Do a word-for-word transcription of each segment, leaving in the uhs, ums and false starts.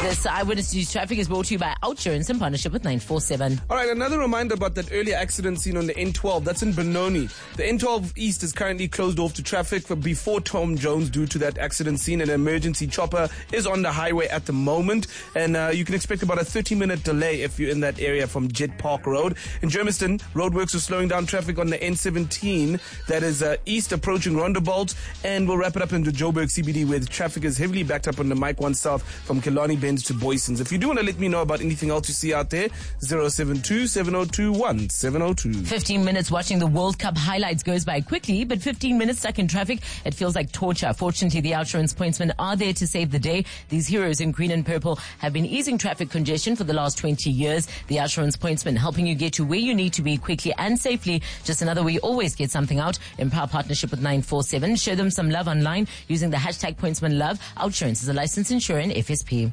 This Eyewitness News Traffic is brought to you by Outsurance in partnership with nine four seven. All right, another reminder about that earlier accident scene on the N twelve. That's in Benoni. The N twelve East is currently closed off to traffic for before Tom Jones due to that accident scene. An emergency chopper is on the highway at the moment, and uh, you can expect about a thirty-minute delay if you're in that area from Jet Park Road. In Germiston, roadworks are slowing down traffic on the N seventeen. That is uh, east approaching Rondebolt, and we'll wrap it up into Joburg C B D where the traffic is heavily backed up on the Mike one South from Killarney Bend to Boysons. If you do want to let me know about anything else you see out there, zero seven two, seven zero two, one seven zero two. fifteen minutes watching the World Cup highlights goes by quickly, but fifteen minutes stuck in traffic, it feels like torture. Fortunately, the Outsurance pointsmen are there to save the day. These heroes in green and purple have been easing traffic congestion for the last twenty years. The Outsurance pointsmen helping you get to where you need to be quickly and safely. Just another way you always get something out. In power partnership with nine four seven. Show them some love online using the hashtag pointsmanlove. Outsurance is a licensed insurer in F S P.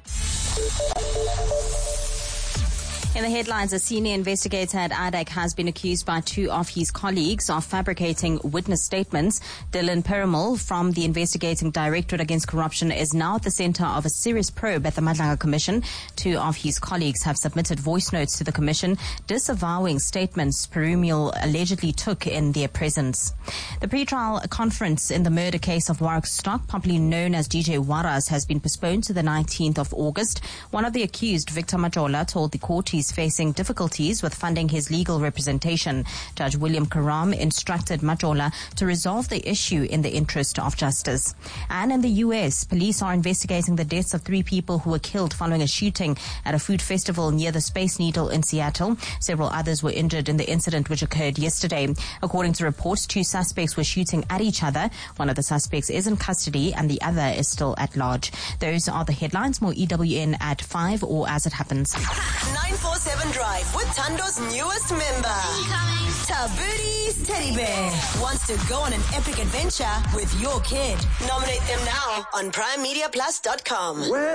In the headlines, a senior investigator at I D A C has been accused by two of his colleagues of fabricating witness statements. Dylan Perumal from the Investigating Directorate Against Corruption is now at the center of a serious probe at the Madlaga Commission. Two of his colleagues have submitted voice notes to the Commission disavowing statements Perumal allegedly took in their presence. The pre-trial conference in the murder case of Warwick Stock, popularly known as D J Waras, has been postponed to the nineteenth of August. One of the accused, Victor Majola, told the court he is facing difficulties with funding his legal representation. Judge William Karam instructed Majola to resolve the issue in the interest of justice. And in the U S, police are investigating the deaths of three people who were killed following a shooting at a food festival near the Space Needle in Seattle. Several others were injured in the incident which occurred yesterday. According to reports, two suspects were shooting at each other. One of the suspects is in custody and the other is still at large. Those are the headlines. More E W N at five or as it happens. nine four seven Drive with Tando's newest member. Tabooty's Teddy Bear wants to go on an epic adventure with your kid. Nominate them now on prime media plus dot com.